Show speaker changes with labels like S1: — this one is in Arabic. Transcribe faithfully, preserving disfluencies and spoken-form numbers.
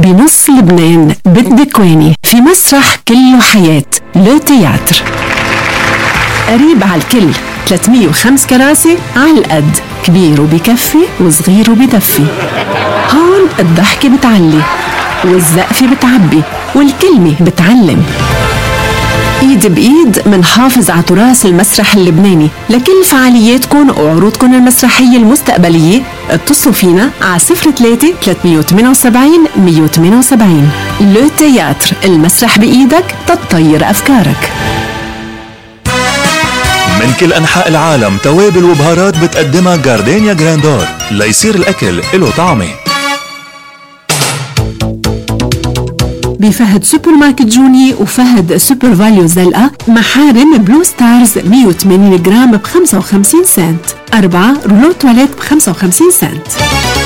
S1: بنص لبنان بالدكواني في مسرح كله حياة لو تياتر، قريب على الكل، ثلاثمية وخمسة كراسي على القد، كبير وبكفي وصغير وبدفي. هون الضحكة بتعلي والزقفة بتعبي والكلمة بتعلم. ايد بايد منحافظ على تراث المسرح اللبناني. لكل فعالياتكم وعروضكم المسرحية المستقبلية اتصلوا فينا على صفر ثلاثة ثلاثمية وثمانية وسبعين مية وثمانية وسبعين. لو تياتر، المسرح بإيدك تطير أفكارك.
S2: من كل أنحاء العالم توابل وبهارات بتقدمها جاردينيا جراندور ليصير الأكل له طعمه.
S1: بفهد سوبر ماركت جوني وفهد سوبر فاليو زلقة محارم بلو ستارز مية وثمانين جرام ب خمسة وخمسين سنت، أربعة رولو تواليت ب خمسة وخمسين سنت.